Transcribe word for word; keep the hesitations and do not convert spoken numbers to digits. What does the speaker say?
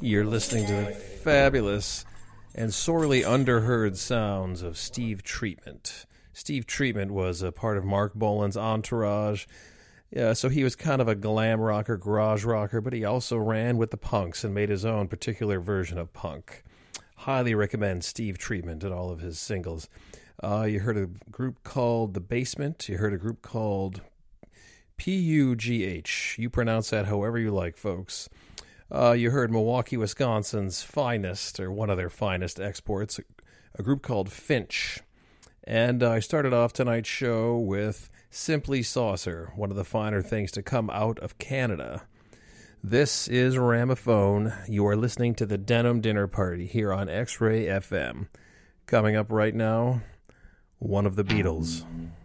You're listening to the fabulous and sorely underheard sounds of Steve Treatment. Steve Treatment was a part of Mark Bolan's entourage. Yeah, so he was kind of a glam rocker, garage rocker, but he also ran with the punks and made his own particular version of punk. Highly recommend Steve Treatment and all of his singles. Uh, you heard a group called The Basement. You heard a group called P U G H. You pronounce that however you like, folks. Uh, you heard Milwaukee, Wisconsin's finest, or one of their finest exports, a group called Finch. And uh, I started off tonight's show with Simply Saucer, one of the finer things to come out of Canada. This is Ramaphone. You are listening to the Denim Dinner Party here on X-Ray F M. Coming up right now, one of the Beatles.